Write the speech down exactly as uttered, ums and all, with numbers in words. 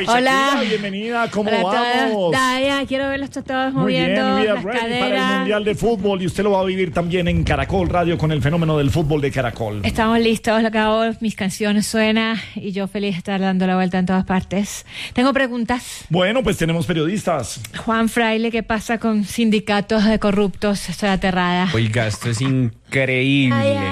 Hola. Bienvenida, ¿cómo Hola a vamos? todos. Daya, quiero verlos todos Muy bien, moviendo we are las ready para el caderas. Mundial de Fútbol y usted lo va a vivir también en Caracol Radio con el fenómeno del fútbol de Caracol. Estamos listos, acabo, mis canciones suenan y yo feliz de estar dando la vuelta en todas partes. Tengo preguntas. Bueno, pues tenemos periodistas. Juan Fraile, ¿qué pasa con sindicatos de corruptos? Estoy aterrada. Oiga, esto es increíble. Ay, ay.